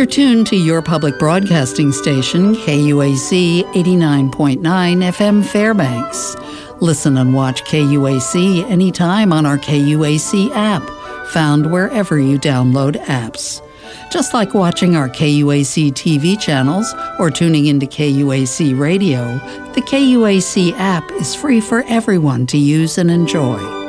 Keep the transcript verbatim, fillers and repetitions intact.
You're tuned to your public broadcasting station, K U A C eighty-nine point nine F M Fairbanks. Listen and watch K U A C anytime on our K U A C app, found wherever you download apps. Just like watching our K U A C T V channels or tuning into K U A C radio, the K U A C app is free for everyone to use and enjoy.